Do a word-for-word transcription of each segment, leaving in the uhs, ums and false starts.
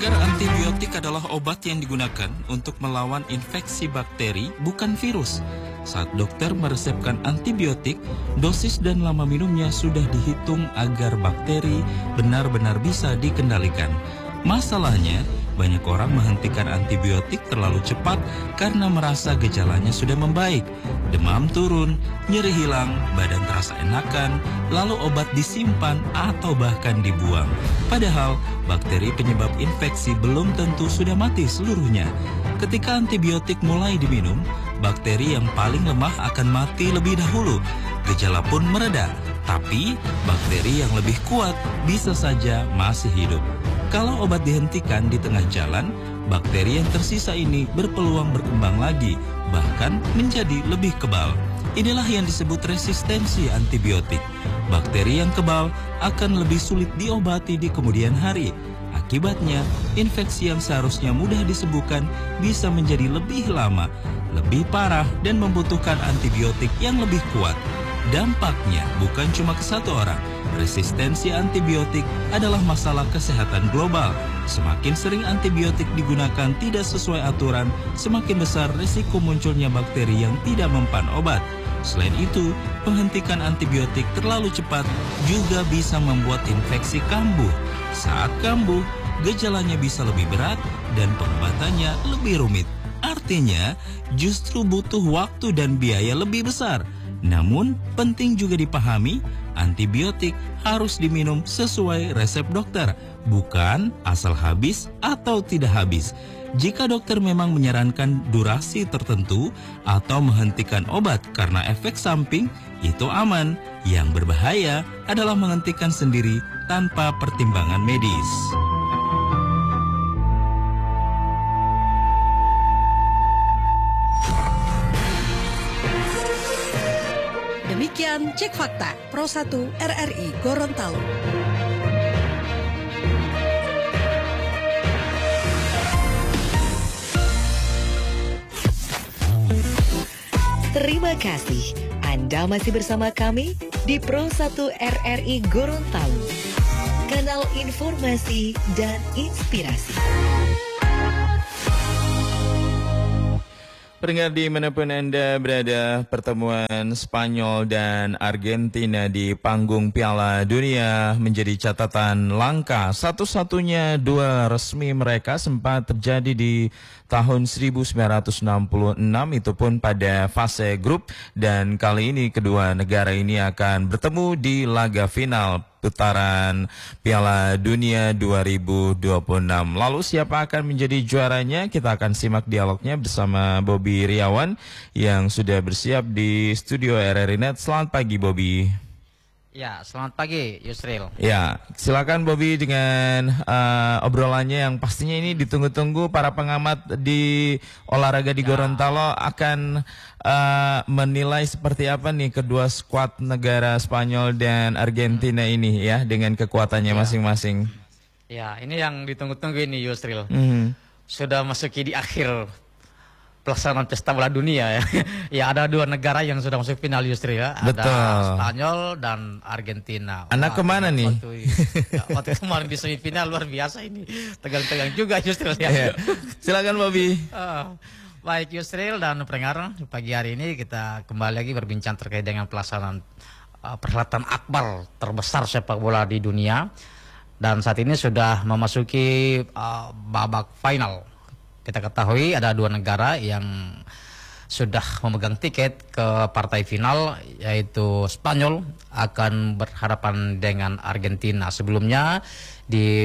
Pendengar, antibiotik adalah obat yang digunakan untuk melawan infeksi bakteri, bukan virus. Saat dokter meresepkan antibiotik, dosis dan lama minumnya sudah dihitung agar bakteri benar-benar bisa dikendalikan. Masalahnya, banyak orang menghentikan antibiotik terlalu cepat karena merasa gejalanya sudah membaik. Demam turun, nyeri hilang, badan terasa enakan, lalu obat disimpan atau bahkan dibuang. Padahal, bakteri penyebab infeksi belum tentu sudah mati seluruhnya. Ketika antibiotik mulai diminum, bakteri yang paling lemah akan mati lebih dahulu. Gejala pun mereda, tapi bakteri yang lebih kuat bisa saja masih hidup. Kalau obat dihentikan di tengah jalan, bakteri yang tersisa ini berpeluang berkembang lagi, bahkan menjadi lebih kebal. Inilah yang disebut resistensi antibiotik. Bakteri yang kebal akan lebih sulit diobati di kemudian hari. Akibatnya, infeksi yang seharusnya mudah disembuhkan bisa menjadi lebih lama, lebih parah, dan membutuhkan antibiotik yang lebih kuat. Dampaknya bukan cuma ke satu orang. Resistensi antibiotik adalah masalah kesehatan global. Semakin sering antibiotik digunakan tidak sesuai aturan, semakin besar risiko munculnya bakteri yang tidak mempan obat. Selain itu, menghentikan antibiotik terlalu cepat juga bisa membuat infeksi kambuh. Saat kambuh, gejalanya bisa lebih berat dan pengobatannya lebih rumit. Artinya, justru butuh waktu dan biaya lebih besar. Namun, penting juga dipahami, antibiotik harus diminum sesuai resep dokter, bukan asal habis atau tidak habis. Jika dokter memang menyarankan durasi tertentu atau menghentikan obat karena efek samping, itu aman. Yang berbahaya adalah menghentikan sendiri tanpa pertimbangan medis. Demikian Cek Fakta Pro satu R R I Gorontalo. Terima kasih Anda masih bersama kami di Pro satu R R I Gorontalo, kanal informasi dan inspirasi. Pendengar dimanapun Anda berada, pertemuan Spanyol dan Argentina di panggung Piala Dunia menjadi catatan langka. Satu-satunya dua resmi mereka sempat terjadi di tahun seribu sembilan ratus enam puluh enam, itu pun pada fase grup, dan kali ini kedua negara ini akan bertemu di laga final putaran Piala Dunia dua ribu dua puluh enam. Lalu siapa akan menjadi juaranya? Kita akan simak dialognya bersama Bobby Riawan yang sudah bersiap di studio R R I Net. Selamat pagi, Bobby. Ya, selamat pagi Yusril. Ya, silakan Bobby dengan uh, obrolannya yang pastinya ini ditunggu-tunggu para pengamat di olahraga di ya. Gorontalo akan uh, menilai seperti apa nih kedua skuad negara Spanyol dan Argentina hmm. ini ya dengan kekuatannya masing-masing. Ya. ya, ini yang ditunggu-tunggu ini Yusril. Hmm. Sudah masuki di akhir pelaksanaan pesta bola dunia ya. Ya, ada dua negara yang sudah masuk final Yusri ya. Ada Betul. Spanyol dan Argentina. Anak Wah, kemana nih? Waktu, ya, waktu kemarin di semifinal luar biasa ini. Tegang-tegang juga Yusril ya. Yeah. Silakan Bobby. Uh, baik Yusril dan pendengar, pagi hari ini kita kembali lagi berbincang terkait dengan pelaksanaan uh, perhelatan akbar terbesar sepak bola di dunia. Dan saat ini sudah memasuki uh, babak final. Kita ketahui ada dua negara yang sudah memegang tiket ke partai final, yaitu Spanyol akan berhadapan dengan Argentina. Sebelumnya di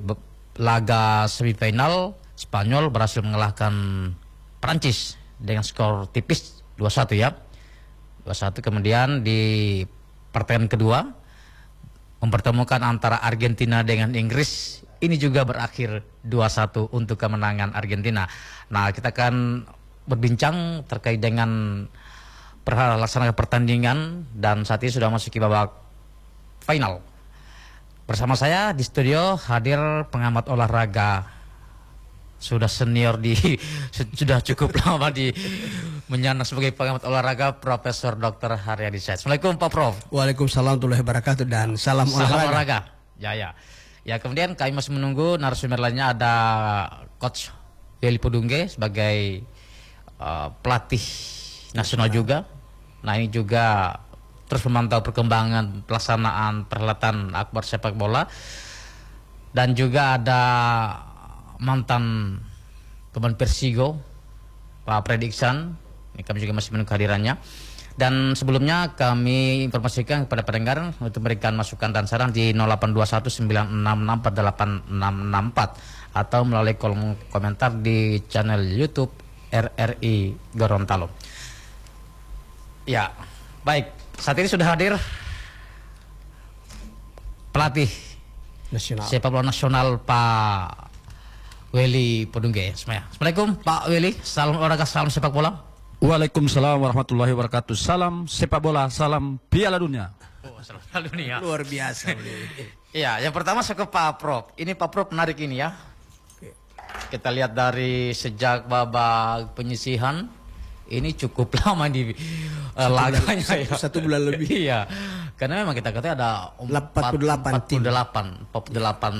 laga semifinal Spanyol berhasil mengalahkan Prancis dengan skor tipis dua satu ya. dua satu. Kemudian di pertandingan kedua mempertemukan antara Argentina dengan Inggris. Ini juga berakhir dua satu untuk kemenangan Argentina. Nah, kita akan berbincang terkait dengan pelaksanaan pertandingan dan saat ini sudah masuk ke babak final. Bersama saya di studio hadir pengamat olahraga, sudah senior di sudah cukup lama di menyandang sebagai pengamat olahraga, Profesor Doktor Haryadi Syed. Assalamualaikum Pak Prof. Waalaikumsalam warahmatullahi wabarakatuh dan salam, salam olahraga. olahraga. Ya ya. Ya, kemudian kami masih menunggu narasumber lainnya, ada Coach Welly Podungge sebagai uh, pelatih nasional juga. Nah, ini juga terus memantau perkembangan pelaksanaan perhelatan akbar sepak bola. Dan juga ada mantan pemain Persigo, Pak Freddy Iksan. Ini kami juga masih menunggu kehadirannya. Dan sebelumnya kami informasikan kepada pendengar untuk memberikan masukan dan saran di nol delapan dua satu sembilan enam enam empat delapan enam enam empat atau melalui kolom komentar di channel YouTube R R I Gorontalo. Ya, baik. Saat ini sudah hadir pelatih nasional sepak bola nasional Pak Welly Podungge. Assalamualaikum Pak Welly, salam olahraga, salam sepak bola. Waalaikumsalam warahmatullahi wabarakatuh. Salam sepak bola, salam Piala Dunia. Oh, salam Piala Dunia. Luar biasa. Iya, yang pertama saya ke Pak Prof. Ini Pak Prof menarik ini ya. Kita lihat dari sejak babak penyisihan, ini cukup lama di uh, laganya satu, ya. Satu bulan lebih. Iya. Karena memang kita katakan ada empat puluh delapan tim. empat puluh delapan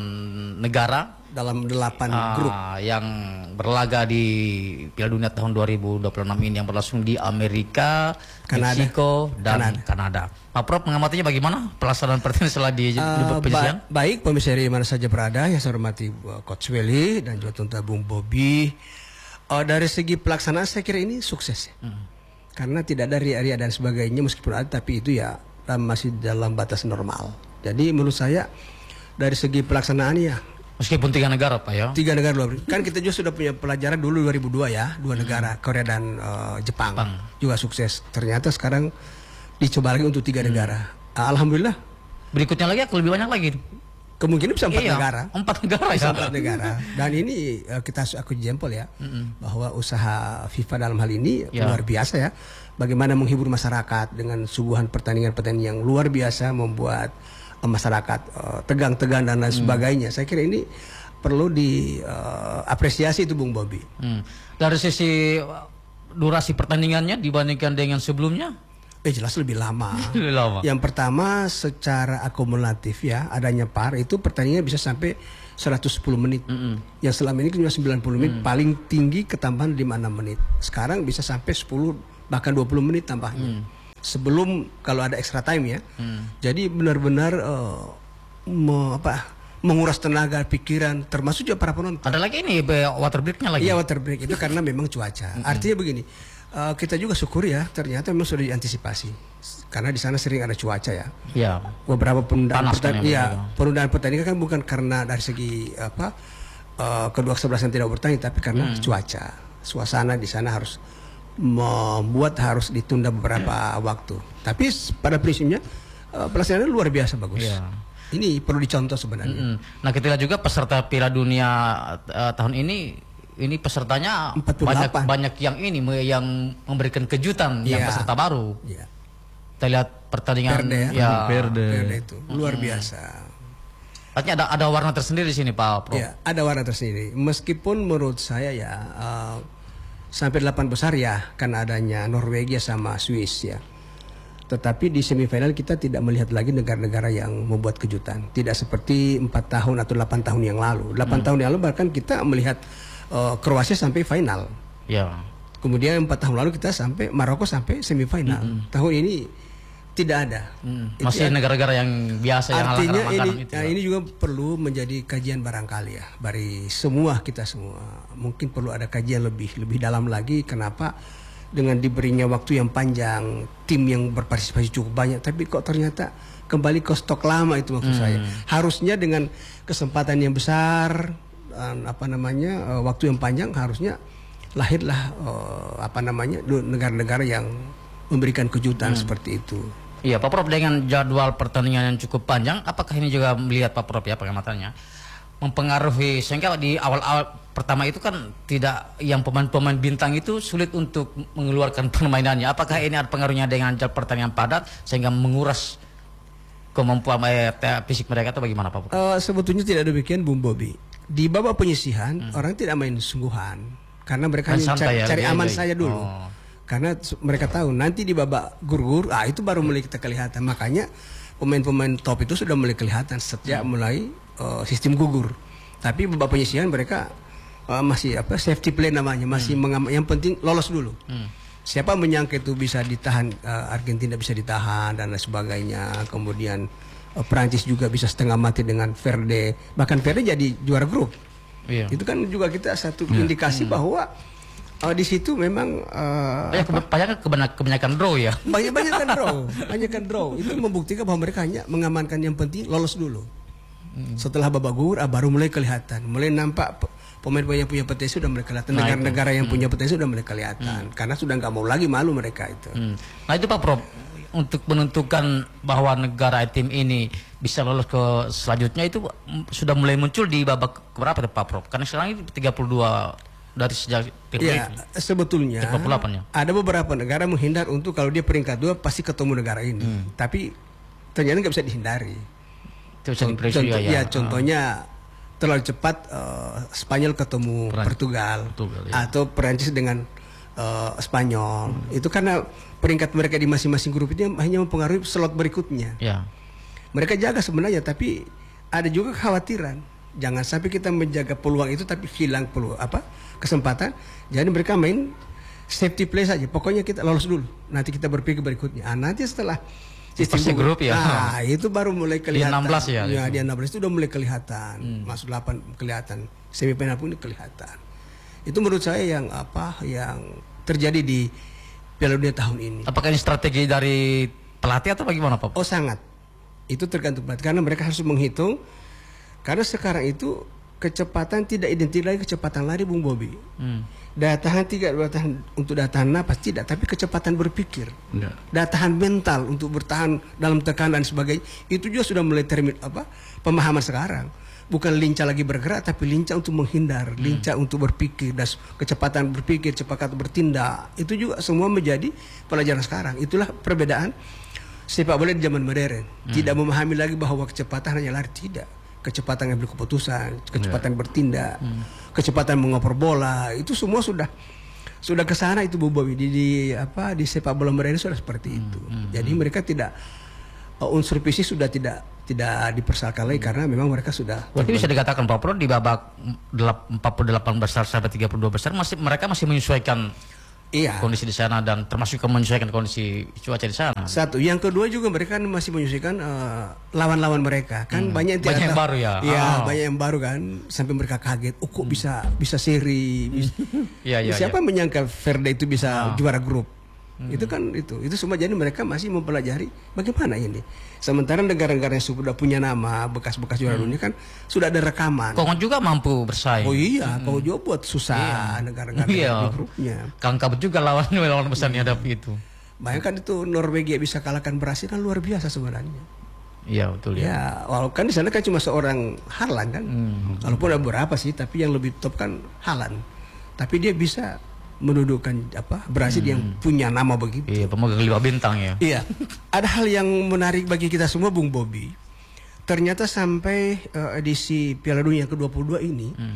negara dalam delapan uh, grup yang berlaga di Piala Dunia tahun dua ribu dua puluh enam ini yang berlangsung di Amerika, Kanada. Meksiko dan Kanada. Kanada. Pak Prof mengamatinya bagaimana pelaksanaan pertandingan setelah di uh, penyisihan? Ba baik, pemirsa di mana saja berada, yang saya hormati uh, Coach Welly dan juga Tunta Bung Bobby. Uh, dari segi pelaksanaan saya kira ini sukses ya. Hmm. Karena tidak ada ria-ria dan sebagainya meskipun ada, tapi itu ya masih dalam batas normal. Jadi menurut saya dari segi pelaksanaan ya, meskipun tiga negara Pak ya. Tiga negara luar. Kan kita juga sudah punya pelajaran dulu dua ribu dua ya, dua hmm. negara, Korea dan uh, Jepang. Jepang juga sukses. Ternyata sekarang dicoba lagi untuk tiga hmm. negara. Uh, Alhamdulillah. Berikutnya lagi aku lebih banyak lagi. Kemungkinan bisa empat iya, negara. Empat negara bisa ya. Empat negara. Dan ini uh, kita aku jempol ya, hmm. bahwa usaha FIFA dalam hal ini ya. luar biasa ya. Bagaimana menghibur masyarakat dengan suguhan pertandingan-pertandingan yang luar biasa, membuat uh, masyarakat uh, tegang-tegang dan lain hmm. sebagainya. Saya kira ini perlu diapresiasi uh, itu Bung Bobby. Hmm. Dari sisi durasi pertandingannya dibandingkan dengan sebelumnya? Eh jelas lebih lama. lebih lama. Yang pertama secara akumulatif ya, adanya P A R itu pertandingan bisa sampai seratus sepuluh menit. Mm -hmm. Yang selama ini cuma sembilan puluh menit, mm. paling tinggi ketambahan lima puluh enam menit. Sekarang bisa sampai sepuluh bahkan dua puluh menit tambahnya. Mm. Sebelum kalau ada extra time ya. Mm. Jadi benar-benar uh, me, apa menguras tenaga, pikiran, termasuk juga para penonton. Ada lagi ini water breaknya lagi. Iya, water break itu karena memang cuaca. Mm -hmm. Artinya begini, uh, kita juga syukur ya, ternyata memang sudah diantisipasi. Karena di sana sering ada cuaca ya. Iya. Beberapa penundaan pertandingan, ya, penundaan pertandingan kan bukan karena dari segi apa uh, kedua kesebelasan tidak bertanding, tapi karena hmm. cuaca. Suasana di sana harus membuat harus ditunda beberapa hmm. waktu. Tapi pada prinsipnya uh, pelaksanaannya luar biasa bagus. Iya. Ini perlu dicontoh sebenarnya. Mm -hmm. Nah, kita lihat juga peserta Piala Dunia uh, tahun ini, ini pesertanya banyak banyak yang ini yang memberikan kejutan, yeah. yang peserta baru. Yeah. Kita lihat pertandingan Perde, ya, Perde. Perde itu luar hmm. biasa. Artinya ada ada warna tersendiri di sini Pak Prof. Ya, ada warna tersendiri. Meskipun menurut saya ya uh, sampai delapan besar ya, kan adanya Norwegia sama Swiss ya. Tetapi di semifinal kita tidak melihat lagi negara-negara yang membuat kejutan. Tidak seperti empat tahun atau delapan tahun yang lalu. delapan hmm. tahun yang lalu bahkan kita melihat uh, Kroasia sampai final. Ya. Kemudian empat tahun lalu kita sampai Maroko sampai semifinal. Hmm. Tahun ini tidak ada. Hmm. Masih negara-negara yang biasa yang artinya ini, itu, nah, ini juga perlu menjadi kajian barangkali ya dari semua kita semua. Mungkin perlu ada kajian lebih lebih dalam lagi kenapa dengan diberinya waktu yang panjang, tim yang berpartisipasi cukup banyak, tapi kok ternyata kembali ke stok lama itu maksud hmm. saya. Harusnya dengan kesempatan yang besar, dan apa namanya uh, waktu yang panjang, harusnya lahirlah uh, apa namanya negara-negara yang memberikan kejutan hmm. seperti itu. Iya, Pak Prof, dengan jadwal pertandingan yang cukup panjang, apakah ini juga melihat Pak Prof ya pengamatannya mempengaruhi sehingga di awal-awal pertama itu kan tidak yang pemain-pemain bintang itu sulit untuk mengeluarkan permainannya. Apakah ini ada pengaruhnya dengan jadwal pertandingan padat sehingga menguras kemampuan eh, fisik mereka atau bagaimana Pak? Uh, sebetulnya tidak demikian Bung Bobby. Di babak penyisihan hmm. orang tidak main sungguhan karena mereka hanya cari, ya, cari aman saja dulu. Oh. Karena mereka tahu nanti di babak gur-gur, ah itu baru mulai kita kelihatan. Makanya pemain-pemain top itu sudah mulai kelihatan sejak hmm. mulai uh, sistem gugur. Tapi babak penyisihan mereka uh, masih apa safety play namanya, masih hmm. mengam- yang penting lolos dulu. Hmm. Siapa menyangka itu bisa ditahan, uh, Argentina bisa ditahan dan lain sebagainya. Kemudian uh, Prancis juga bisa setengah mati dengan Verde. Bahkan Verde jadi juara grup. Iya. Itu kan juga kita satu yeah. indikasi hmm. bahwa Uh, di situ memang uh, banyak kebanyakan kebanyakan, kebanyakan draw ya. Banyak banyakan draw, banyakan draw. Itu membuktikan bahwa mereka hanya mengamankan yang penting lolos dulu. Hmm. Setelah babak gugur, ah, baru mulai kelihatan, mulai nampak pemain-pemain yang punya potensi sudah mulai kelihatan. Nah, negara-negara yang hmm. punya potensi sudah mulai kelihatan. Hmm. Karena sudah nggak mau lagi malu mereka itu. Hmm. Nah itu Pak Prof, untuk menentukan bahwa negara tim ini bisa lolos ke selanjutnya itu sudah mulai muncul di babak berapa Pak Prof? Karena sekarang ini tiga puluh dua dari sejak ya, sebetulnya ada beberapa negara menghindar untuk kalau dia peringkat dua pasti ketemu negara ini, hmm. tapi ternyata nggak bisa dihindari. Contoh, contoh, ya, ya contohnya uh. terlalu cepat uh, Spanyol ketemu Perancis. Portugal, Portugal ya. Atau Perancis dengan uh, Spanyol. Hmm. Itu karena peringkat mereka di masing-masing grup itu hanya mempengaruhi slot berikutnya. Ya. Mereka jaga sebenarnya, tapi ada juga kekhawatiran. Jangan sampai kita menjaga peluang itu tapi hilang peluang apa kesempatan. Jadi mereka main safety play saja. Pokoknya kita lolos dulu. Nanti kita berpikir berikutnya. Ah, nanti setelah sistem grup ya. Nah, itu baru mulai kelihatan. Di enam belas ya. Ya, di enam belas itu udah mulai kelihatan. Hmm. Masuk delapan kelihatan. Semifinal pun kelihatan. Itu menurut saya yang apa yang terjadi di Piala Dunia tahun ini. Apakah ini strategi dari pelatih atau bagaimana, Pak? Oh, sangat. Itu tergantung pelatih karena mereka harus menghitung. Karena sekarang itu kecepatan tidak identik lagi kecepatan lari, Bung Bobi. Hmm. Daya tahan tidak bertahan untuk daya tahan napas tidak, tapi kecepatan berpikir. Ya. Daya tahan mental untuk bertahan dalam tekanan dan sebagainya. Itu juga sudah mulai termin apa pemahaman sekarang. Bukan lincah lagi bergerak, tapi lincah untuk menghindar, hmm. lincah untuk berpikir, dan kecepatan berpikir, cepat bertindak. Itu juga semua menjadi pelajaran sekarang. Itulah perbedaan sepak bola di zaman modern. Hmm. Tidak memahami lagi bahwa kecepatan hanya lari, tidak. Kecepatan ngambil keputusan, kecepatan yeah. bertindak, hmm. kecepatan mengoper bola, itu semua sudah sudah ke sana itu Bu Bobi di, di apa di sepak bola modern sudah seperti hmm. itu. Hmm. Jadi mereka tidak uh, unsur fisik sudah tidak tidak dipersalahkan lagi karena memang mereka sudah. Berarti bisa dikatakan Pak Pro di babak empat puluh delapan besar sampai tiga puluh dua besar masih mereka masih menyesuaikan iya. kondisi di sana dan termasuk menyesuaikan kondisi cuaca di sana. Satu, yang kedua juga mereka masih menyesuaikan uh, lawan-lawan mereka. Kan hmm. banyak yang banyak yang baru ya. Iya, oh. banyak yang baru kan sampai mereka kaget. Oh, kok hmm. bisa bisa seri. Bisa. ya, ya, Siapa ya. menyangka Verde itu bisa oh. juara grup? Hmm. Itu kan itu. Itu semua jadi mereka masih mempelajari bagaimana ini. Sementara negara-negara yang sudah punya nama, bekas-bekas juara hmm. dunia kan sudah ada rekaman. Kongo juga mampu bersaing. Oh iya, hmm. Kongo juga buat susah negara-negara iya. di grupnya. Kangkap juga lawan lawan besar iya. dihadapi itu. Bayangkan itu Norwegia bisa kalahkan Brasil kan luar biasa sebenarnya. Iya betul ya. Ya, walaupun kan di sana kan cuma seorang Haaland kan. Hmm. Walaupun ada beberapa sih, tapi yang lebih top kan Haaland. Tapi dia bisa mendudukan apa Brasil hmm. yang punya nama begitu. Iya, pemegang lima bintang ya. Iya. Ada hal yang menarik bagi kita semua, Bung Bobi. Ternyata sampai uh, edisi Piala Dunia yang ke dua puluh dua ini hmm.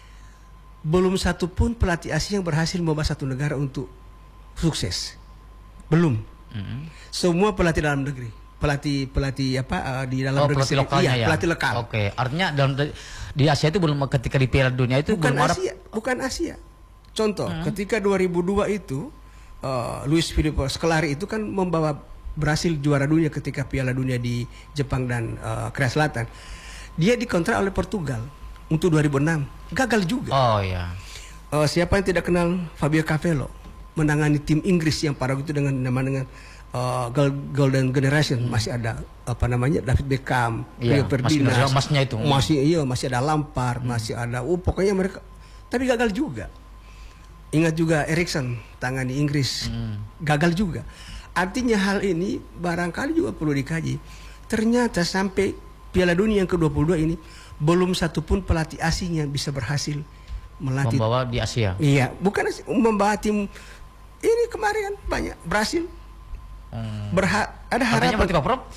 belum satu pun pelatih asing yang berhasil membawa satu negara untuk sukses. Belum. Hmm. Semua pelatih dalam negeri. Pelatih pelatih apa uh, di dalam oh, negeri. Pelatih lokalnya iya, ya. Pelatih lokal. Oke, artinya dalam di Asia itu belum ketika di Piala Dunia itu bukan belum Asia, ada... bukan Asia. Contoh, hmm. ketika dua ribu dua itu uh, Luis Filipe Scolari itu kan membawa Brasil juara dunia ketika Piala Dunia di Jepang dan uh, Korea Selatan. Dia dikontrak oleh Portugal untuk dua ribu enam. Gagal juga. Oh ya. Uh, siapa yang tidak kenal Fabio Capello menangani tim Inggris yang pada itu dengan nama dengan uh, Golden Generation hmm. masih ada apa namanya David Beckham, ya, Rio Ferdinand, masih, masnya itu. Masih iya masih ada Lampard, hmm. masih ada oh pokoknya mereka tapi gagal juga. Ingat juga Erikson tangan di Inggris hmm. gagal juga. Artinya hal ini barangkali juga perlu dikaji. Ternyata sampai Piala Dunia yang ke dua puluh dua ini belum satu pun pelatih asing yang bisa berhasil melatih membawa di Asia. Iya, bukan membawa tim ini kemarin kan banyak Brasil. Hmm. Berha ada harapan. Artinya Pak Prof,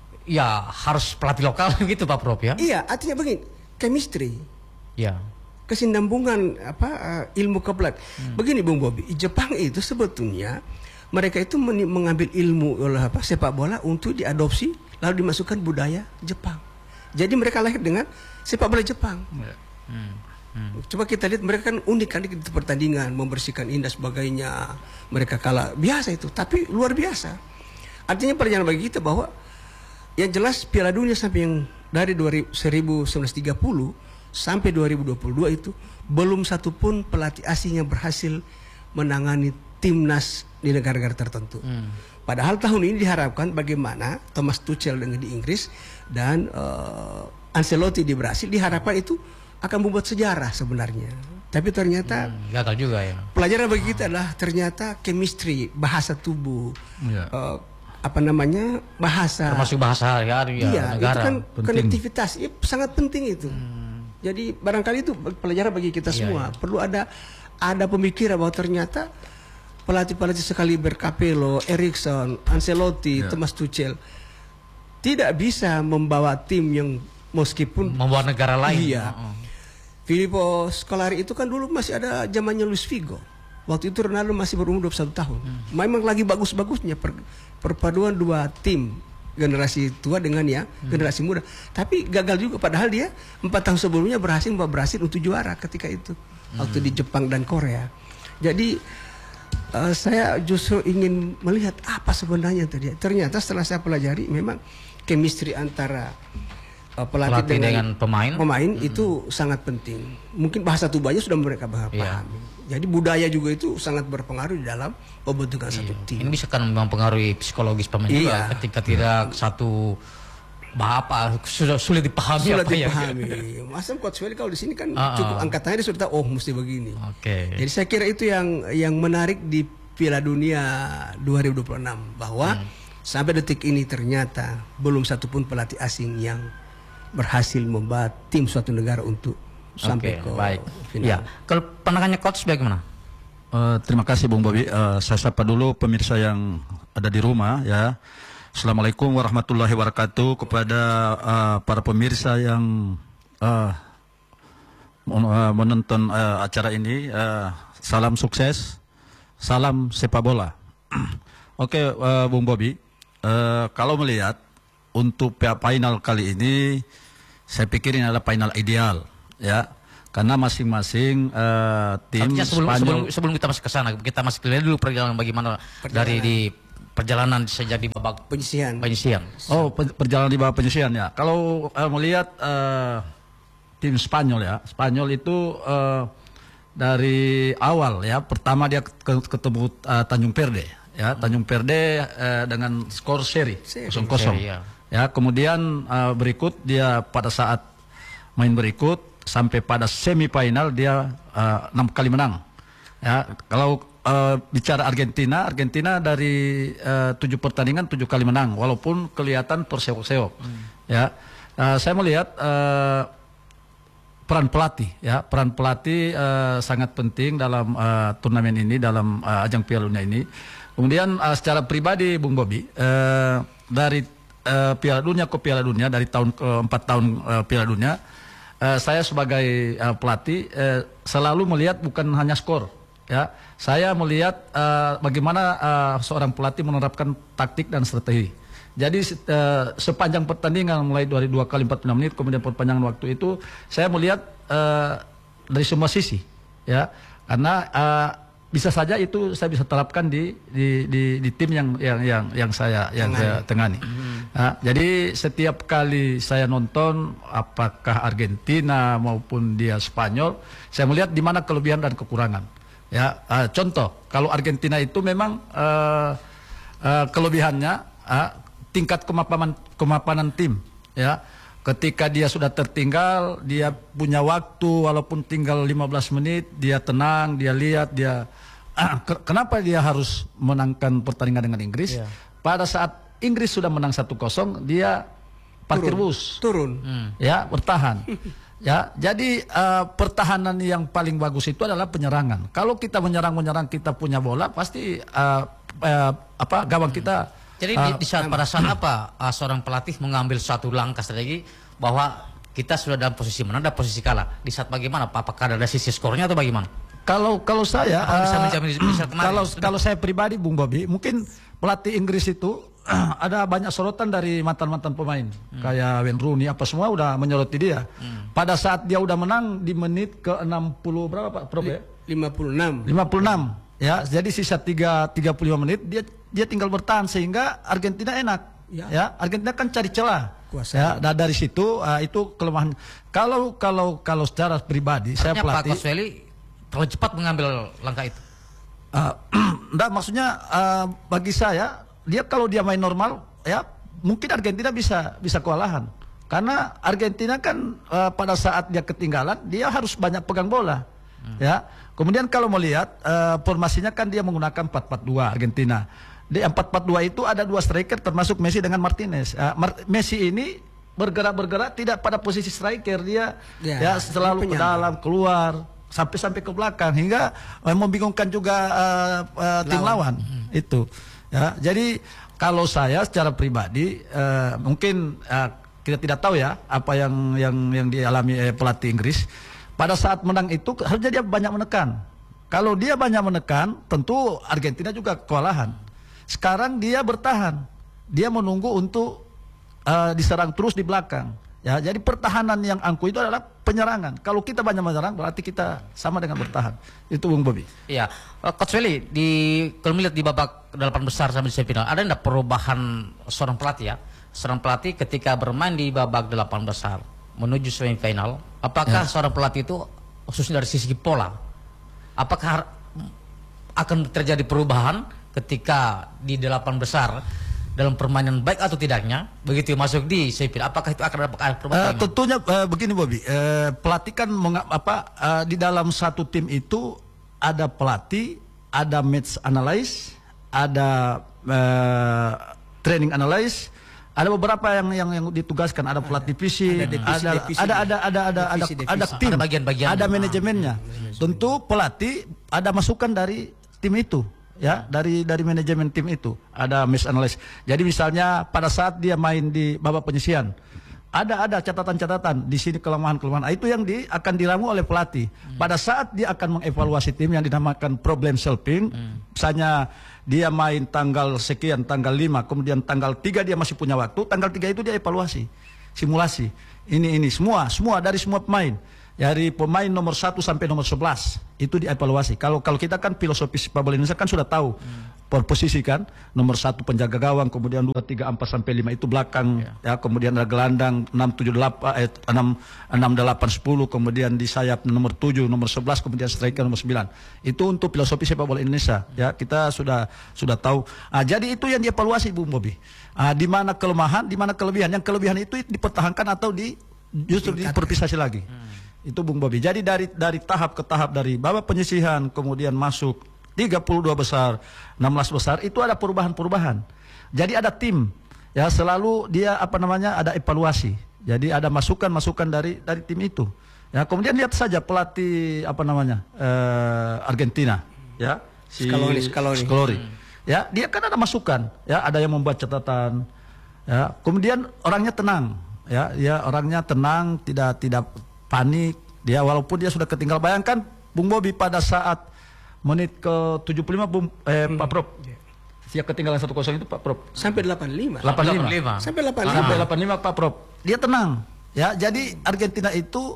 ya harus pelatih lokal gitu Pak Prof ya. Iya, artinya begini, chemistry. Ya. Kesinambungan apa uh, ilmu kepelatihan. Hmm. Begini Bung Bobi, Jepang itu sebetulnya mereka itu mengambil ilmu oleh apa sepak bola untuk diadopsi lalu dimasukkan budaya Jepang. Jadi mereka lahir dengan sepak bola Jepang. Ya. Hmm. Hmm. Coba kita lihat mereka kan unik kan di pertandingan, membersihkan indah sebagainya. Mereka kalah biasa itu, tapi luar biasa. Artinya pelajaran bagi kita bahwa yang jelas Piala Dunia sampai yang dari seribu sembilan ratus tiga puluh sampai dua ribu dua puluh dua itu belum satu pun pelatih asing yang berhasil menangani timnas di negara-negara tertentu. Hmm. Padahal tahun ini diharapkan bagaimana Thomas Tuchel dengan di Inggris dan uh, Ancelotti di Brasil diharapkan itu akan membuat sejarah sebenarnya. Tapi ternyata hmm, gagal juga ya. Pelajaran bagi kita adalah ternyata chemistry, bahasa tubuh, Ya. uh, apa namanya bahasa. Termasuk bahasa ya, ya Iya, negara. itu kan Penting. konektivitas, ya, sangat penting itu. Hmm. Jadi barangkali itu pelajaran bagi kita Iya, semua. iya. Perlu ada ada pemikiran bahwa ternyata pelatih-pelatih sekaliber Capello, Erikson, Ancelotti, Ya. Thomas Tuchel tidak bisa membawa tim yang meskipun Membawa negara lain. Iya. Oh, oh. Filippo Scolari itu kan dulu masih ada zamannya Luis Figo. Waktu itu Ronaldo masih berumur dua puluh satu tahun. Hmm. Memang lagi bagus-bagusnya per, perpaduan dua tim generasi tua dengan ya hmm. generasi muda. Tapi gagal juga padahal dia empat tahun sebelumnya berhasil membawa Brasil untuk juara ketika itu. Hmm. Waktu di Jepang dan Korea. Jadi uh, saya justru ingin melihat apa sebenarnya tadi. Ternyata setelah saya pelajari memang chemistry antara uh, pelatih, Pelatih dengan, dengan pemain. pemain itu sangat penting. Mungkin bahasa tubuhnya sudah mereka pahami. Iya. Jadi budaya juga itu sangat berpengaruh di dalam pembentukan satu tim. Ini bisa kan mempengaruhi psikologis pemain Iya. juga ketika tidak satu apa sudah sulit dipahami Sulit apa ya. dipahami. Masa Coach Welly kalau di sini kan Ah, cukup ah. angkatannya dia sudah tahu oh mesti begini. Oke. Jadi saya kira itu yang yang menarik di Piala Dunia dua ribu dua puluh enam bahwa Hmm. sampai detik ini ternyata belum satu pun pelatih asing yang berhasil membawa tim suatu negara untuk sampai Oke, ke baik. final. Ya, kalau pandangannya coach bagaimana? Eh, terima kasih Bung Bobi. Eh, saya sapa dulu pemirsa yang ada di rumah ya. Assalamualaikum warahmatullahi wabarakatuh kepada eh, para pemirsa yang eh, mon- eh, menonton eh, acara ini. Eh, salam sukses, salam sepak bola. Oke, eh, Bung Bobi. Eh, kalau melihat untuk final kali ini, saya pikir ini adalah final ideal, ya. Karena masing-masing eh, tim Artinya sebelum, Spanyol. sebelum sebelum kita masuk ke sana, kita masih lihat dulu perjalanan bagaimana dari di perjalanan sejak di babak Penyisihan. penyisian. Oh, pe- perjalanan di bawah penyisian ya. Kalau eh, melihat eh, tim Spanyol ya, Spanyol itu eh, dari awal ya, pertama dia ke- ketemu eh, Tanjung Perde ya, Tanjung Perde eh, dengan skor seri Seri. kosong kosong. Seri, ya. Ya, kemudian eh, berikut dia pada saat main berikut sampai pada semifinal dia eh, enam kali menang. Ya, kalau eh, bicara Argentina, Argentina dari eh, tujuh pertandingan tujuh kali menang, walaupun kelihatan terseok-seok. Hmm. Ya, Eh, saya melihat eh, peran pelatih, ya peran pelatih eh, sangat penting dalam eh, turnamen ini, dalam eh, ajang Piala Dunia ini. Kemudian eh, secara pribadi, Bung Bobi, eh, dari eh, Piala Dunia ke Piala Dunia, dari tahun ke empat tahun eh, Piala Dunia. Uh, saya sebagai uh, pelatih uh, selalu melihat bukan hanya skor, ya. Saya melihat uh, bagaimana uh, seorang pelatih menerapkan taktik dan strategi. Jadi uh, sepanjang pertandingan mulai dari dua kali empat puluh lima menit, kemudian perpanjangan waktu itu, saya melihat uh, dari semua sisi, ya. Karena uh, bisa saja itu saya bisa terapkan di di di, di tim yang yang yang yang saya yang saya tengani. Nah, jadi setiap kali saya nonton apakah Argentina maupun dia Spanyol, saya melihat di mana kelebihan dan kekurangan. Ya, uh, contoh kalau Argentina itu memang uh, uh, kelebihannya uh, tingkat kemapanan kemapanan tim. Ya, ketika dia sudah tertinggal, dia punya waktu walaupun tinggal lima belas menit, dia tenang, dia lihat, dia ah, ke- kenapa dia harus menangkan pertandingan dengan Inggris? Iya. Pada saat Inggris sudah menang satu kosong, dia parkir bus. Turun. Ya, bertahan. Ya, jadi eh, pertahanan yang paling bagus itu adalah penyerangan. Kalau kita menyerang-menyerang, kita punya bola, pasti eh, eh, apa gawang kita. Jadi eh, di, di saat pada saat apa uh, seorang pelatih mengambil suatu langkah strategi bahwa kita sudah dalam posisi menang dan posisi kalah. Di saat bagaimana? Apakah ada sisi skornya atau bagaimana? Kalau kalau saya Apa bisa eh, menjamin bisa kemarin? kalau Sudah. kalau saya pribadi Bung Bobi, mungkin pelatih Inggris itu ada banyak sorotan dari mantan-mantan pemain hmm. kayak Wayne Rooney apa semua udah menyoroti dia. Hmm. Pada saat dia udah menang di menit ke enam puluh berapa Pak Prof ya? lima puluh enam. lima puluh enam ya. Jadi sisa tiga tiga puluh lima menit dia dia tinggal bertahan sehingga Argentina enak. Ya, ya Argentina kan cari celah. Kuasa. Ya, nah dari situ uh, itu kelemahan. Kalau kalau kalau secara pribadi artinya saya pelatih Pak Kosweli terlalu cepat mengambil langkah itu. Uh, enggak, maksudnya uh, bagi saya dia kalau dia main normal ya mungkin Argentina bisa bisa kewalahan karena Argentina kan uh, pada saat dia ketinggalan dia harus banyak pegang bola hmm. ya. Kemudian kalau melihat uh, formasinya kan dia menggunakan empat empat dua Argentina. Di empat empat dua itu ada dua striker termasuk Messi dengan Martinez. Uh, Mar Messi ini bergerak-bergerak tidak pada posisi striker, dia ya, ya selalu ke dalam keluar sampai sampai ke belakang hingga uh, membingungkan juga uh, uh, tim lawan, lawan. Hmm. Itu. Ya, jadi kalau saya secara pribadi uh, mungkin uh, kita tidak tahu ya apa yang yang yang dialami eh, pelatih Inggris pada saat menang itu harusnya dia banyak menekan. Kalau dia banyak menekan, tentu Argentina juga kewalahan. Sekarang dia bertahan, dia menunggu untuk uh, diserang terus di belakang. Ya, jadi pertahanan yang angkuh itu adalah penyerangan. Kalau kita banyak menyerang, berarti kita sama dengan bertahan. Itu Bung Bobi. Iya, uh, Coach Willy, di kalau melihat di babak delapan besar sampai semifinal, ada tidak perubahan seorang pelatih ya? Seorang pelatih ketika bermain di babak delapan besar menuju semifinal, apakah ya. seorang pelatih itu khususnya dari sisi pola, apakah akan terjadi perubahan ketika di delapan besar dalam permainan baik atau tidaknya begitu masuk di semifinal, apakah itu akan ada perubahan? Uh, tentunya uh, begini Bobi, uh, pelatih kan apa uh, di dalam satu tim itu ada pelatih, ada match analyst, ada uh, training analyst, ada beberapa yang yang yang ditugaskan, ada pelatih fisik, ada ada ada ada ada ada ada ada tim, ada bagian-bagian, ada manajemennya. Tentu pelatih ada masukan dari tim itu. Ya, dari dari manajemen tim itu ada match analyst. Jadi misalnya pada saat dia main di babak penyisian, ada ada catatan-catatan di sini kelemahan-kelemahan. Nah, itu yang di, akan diramu oleh pelatih. Hmm. Pada saat dia akan mengevaluasi tim yang dinamakan problem solving, hmm. misalnya dia main tanggal sekian, tanggal lima, kemudian tanggal tiga dia masih punya waktu, tanggal tiga itu dia evaluasi, simulasi. Ini ini semua, semua dari semua pemain. Dari pemain nomor satu sampai nomor sebelas itu dievaluasi. Kalau kalau kita kan filosofi sepak bola Indonesia kan sudah tahu hmm. per posisi kan, nomor satu penjaga gawang, kemudian dua tiga empat sampai lima itu belakang, yeah. ya kemudian ada gelandang enam tujuh delapan eh, enam enam delapan sepuluh, kemudian di sayap nomor tujuh, nomor sebelas, kemudian striker nomor sembilan. Itu untuk filosofi sepak bola Indonesia. Ya kita sudah sudah tahu. Ah, jadi itu yang dievaluasi Bung Bobi. Ah, di mana kelemahan, di mana kelebihan. Yang kelebihan itu dipertahankan atau di justru diperpisah lagi. Hmm. Itu Bung Bobi. Jadi dari dari tahap ke tahap, dari babak penyisihan kemudian masuk tiga puluh dua besar, enam belas besar, itu ada perubahan-perubahan. Jadi ada tim, ya selalu dia apa namanya ada evaluasi. Jadi ada masukan-masukan dari dari tim itu. Ya kemudian lihat saja pelatih apa namanya uh, Argentina, ya si Scaloni, Scaloni. Scaloni. Hmm. Ya dia kan ada masukan, ya ada yang membuat catatan. Ya kemudian orangnya tenang, ya ya orangnya tenang, tidak tidak panik dia walaupun dia sudah ketinggal. Bayangkan Bung Bobi pada saat menit ke tujuh puluh lima Bung, eh, hmm. Pak Prof. Dia ketinggalan satu kosong itu Pak Prof. Sampai delapan puluh lima. delapan puluh lima. Sampai delapan puluh lima. Sampai delapan puluh lima Pak Prof. Dia tenang. Ya, jadi Argentina itu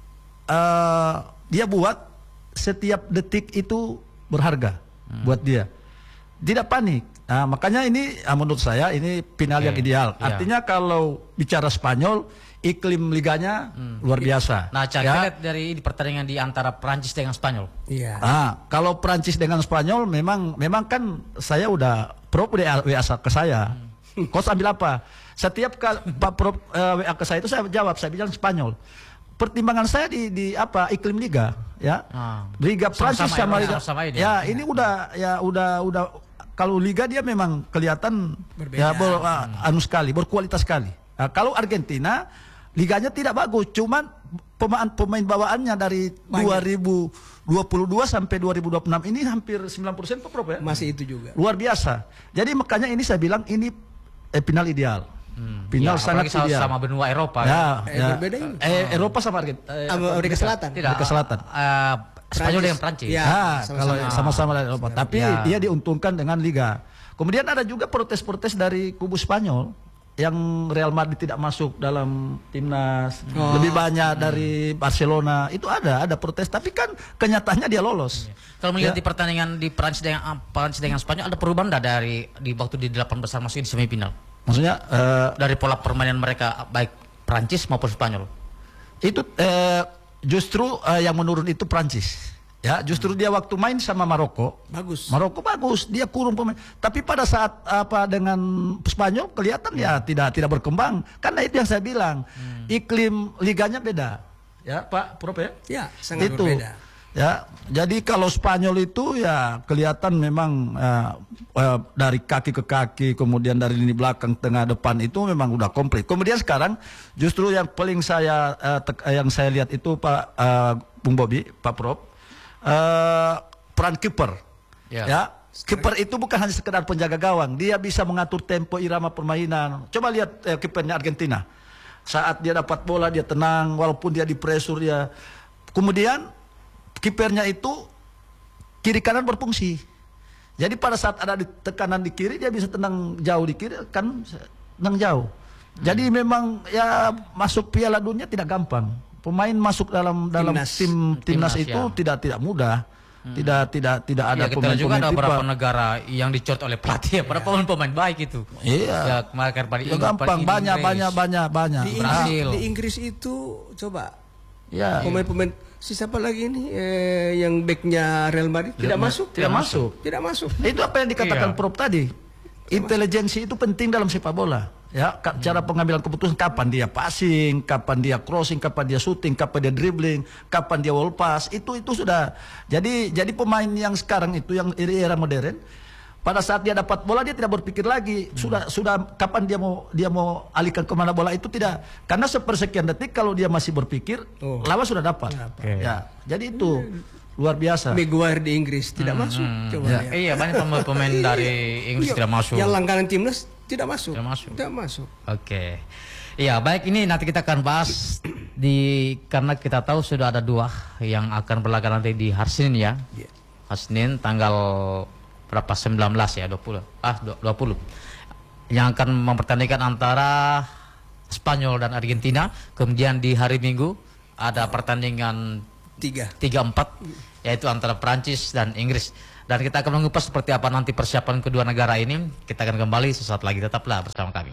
uh, dia buat setiap detik itu berharga hmm. buat dia. Tidak panik. Nah, makanya ini menurut saya ini final okay. yang ideal. Artinya yeah. kalau bicara Spanyol, iklim liganya hmm. luar biasa. Nah, cara ya. lihat dari di pertandingan di antara Prancis dengan Spanyol. Iya. Nah, kalau Prancis dengan Spanyol memang memang kan saya udah Prof udah W A ke saya. Hmm. Kau ambil apa? Setiap Pak Prof uh, W A ke saya itu saya jawab, saya bilang Spanyol. Pertimbangan saya di di apa iklim liga, ya. Ah. Liga Prancis sama, sama liga. Sama ini, ya, ya, ini udah ya udah udah kalau liga dia memang kelihatan berbeda. Ya ber, hmm. anu sekali, berkualitas sekali. Nah, kalau Argentina liganya tidak bagus, cuman pemain pemain bawaannya dari banyak. dua ribu dua puluh dua sampai dua ribu dua puluh enam ini hampir sembilan puluh persen Prof ya. Masih itu juga. Luar biasa. Jadi makanya ini saya bilang ini eh, final ideal. Hmm. Final ya, sangat ideal. Sama benua Eropa. Ya, eh, ya. berbeda ini. Eh, Eropa sama Argentina. Eh, Amerika Selatan. Tidak. Amerika Selatan. Uh, Spanyol dengan Prancis. Ya, nah, sama-sama. Kalau sama-sama dari Eropa. Tapi ya. dia diuntungkan dengan liga. Kemudian ada juga protes-protes dari kubu Spanyol yang Real Madrid tidak masuk dalam timnas, oh. lebih banyak hmm. dari Barcelona. Itu ada, ada protes. Tapi kan kenyataannya dia lolos. Kalau melihat ya. di pertandingan di Prancis dengan Prancis dengan Spanyol, ada perubahan nggak dari di waktu di delapan besar masuk di semifinal? Maksudnya uh, dari pola permainan mereka baik Prancis maupun Spanyol. Itu uh, justru uh, yang menurun itu Prancis. Ya, justru dia waktu main sama Maroko bagus. Maroko bagus, dia kurung pemain. Tapi pada saat apa dengan Spanyol kelihatan ya tidak tidak berkembang. Karena itu yang saya bilang, hmm. iklim liganya beda. Ya, Pak Prof ya? Ya, sangat itu. berbeda. Ya, jadi kalau Spanyol itu ya kelihatan memang uh, uh, dari kaki ke kaki, kemudian dari lini belakang, tengah, depan itu memang udah komplit. Kemudian sekarang justru yang paling saya uh, yang saya lihat itu Pak uh, Bung Bobi, Pak Prof. Uh, peran kiper, yeah. ya kiper itu bukan hanya sekedar penjaga gawang, dia bisa mengatur tempo irama permainan. Coba lihat eh, kipernya Argentina, saat dia dapat bola dia tenang, walaupun dia di pressure dia. Kemudian kipernya itu kiri kanan berfungsi, jadi pada saat ada di tekanan di kiri dia bisa tenang jauh di kiri kan, tenang jauh. Jadi hmm. memang ya masuk Piala Dunia tidak gampang. Pemain masuk dalam dalam timnas. tim timnas, timnas itu ya. tidak tidak mudah, hmm. tidak tidak tidak ada ya, pemain juga ada beberapa tipe. negara yang dicort oleh pelatih ya, para pemain-pemain baik itu. Iya. Ya, kemarin pada ya, gampang banyak banyak banyak banyak. Di Inggris, di Inggris itu coba. Ya. Pemain-pemain si siapa lagi ini eh, yang backnya Real Madrid tidak, tidak masuk, tidak masuk, tidak masuk. Itu apa yang dikatakan iya. Prof tadi. Intelijensi itu penting dalam sepak bola. Ya, cara pengambilan keputusan kapan dia passing, kapan dia crossing, kapan dia shooting, kapan dia dribbling, kapan dia wall pass, itu itu sudah. Jadi jadi pemain yang sekarang itu yang era modern, pada saat dia dapat bola dia tidak berpikir lagi, hmm. sudah sudah kapan dia mau dia mau alihkan kemana bola itu tidak. Karena sepersekian detik kalau dia masih berpikir, oh. lawan sudah dapat. Okay. Ya, jadi itu luar biasa. Maguire di Inggris tidak hmm, masuk. Hmm. Coba ya. Iya, banyak pemain dari Inggris tidak masuk. Yang langganan timnas tidak masuk. Tidak masuk. Tidak masuk. Oke. Iya, baik, ini nanti kita akan bahas di karena kita tahu sudah ada dua yang akan berlaga nanti di hari Senin ya. Yeah. Hari Senin tanggal berapa? sembilan belas ya, dua puluh. Ah, dua puluh. Yang akan mempertandingkan antara Spanyol dan Argentina. Kemudian di hari Minggu ada pertandingan tiga tiga empat yaitu antara Prancis dan Inggris. Dan kita akan mengupas seperti apa nanti persiapan kedua negara ini. Kita akan kembali sesaat lagi, tetaplah bersama kami.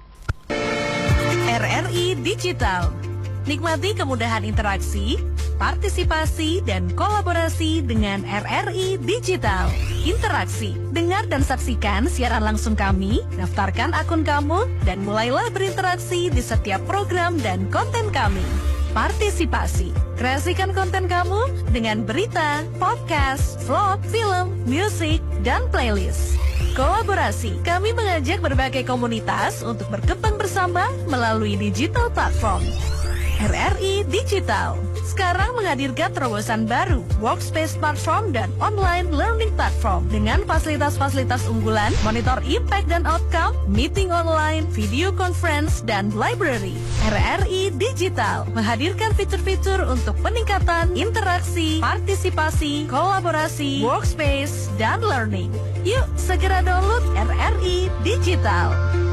R R I Digital. Nikmati kemudahan interaksi, partisipasi, dan kolaborasi dengan R R I Digital. Interaksi, dengar dan saksikan siaran langsung kami, daftarkan akun kamu, dan mulailah berinteraksi di setiap program dan konten kami. Partisipasi, kreasikan konten kamu dengan berita, podcast, vlog, film, musik, dan playlist. Kolaborasi, kami mengajak berbagai komunitas untuk berkembang bersama melalui digital platform. R R I Digital sekarang menghadirkan terobosan baru, workspace platform dan online learning platform dengan fasilitas-fasilitas unggulan, monitor impact dan outcome, meeting online, video conference, dan library. R R I Digital menghadirkan fitur-fitur untuk peningkatan interaksi, partisipasi, kolaborasi, workspace, dan learning. Yuk segera download R R I Digital.